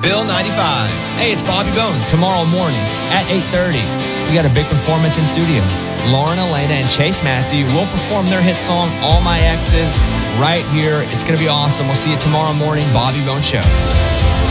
Bill 95. Hey, it's Bobby Bones. Tomorrow morning at 8:30, we got a big performance in studio. Lauren Elena and Chase Matthew will perform their hit song, All My Exes, right here. It's going to be awesome. We'll see you tomorrow morning, Bobby Bones Show.